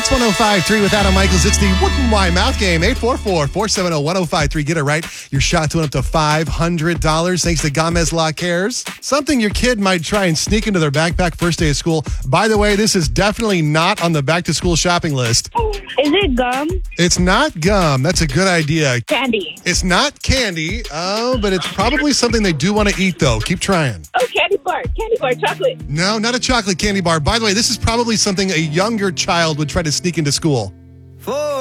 It's 105.3 with Adam Michaels. It's the What My Mouth game. 844-470-1053. Get it right. Your shot to win up to $500 thanks to Gamez La Cares. Something your kid might try and sneak into their backpack first day of school. By the way, this is definitely not on the back-to-school shopping list. Is it gum? It's not gum. That's a good idea. Candy. It's not candy, but it's probably something they do want to eat, though. Keep trying. Oh, candy bar, chocolate. No, not a chocolate candy bar. By the way, this is probably something a younger child would try to sneak into school.